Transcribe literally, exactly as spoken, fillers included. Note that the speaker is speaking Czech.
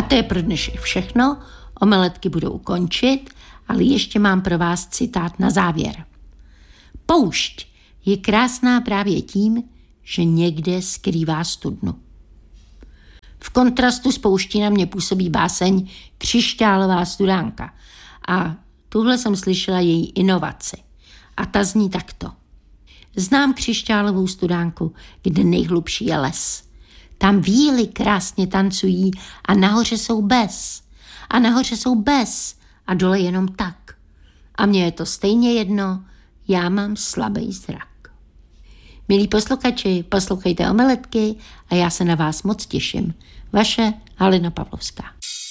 to je pro dnešek všechno. Omeletky budou ukončit, ale ještě mám pro vás citát na závěr. Poušť je krásná právě tím, že někde skrývá studnu. V kontrastu s pouští na mě působí báseň Křišťálová studánka a tuhle jsem slyšela její inovaci. A ta zní takto. Znám křišťálovou studánku, kde nejhlubší je les. Tam víly krásně tancují a nahoře jsou bez. A nahoře jsou bez a dole jenom tak. A mně je to stejně jedno, já mám slabý zrak. Milí posluchači, poslouchejte Omeletky a já se na vás moc těším. Vaše Halina Pavlovská.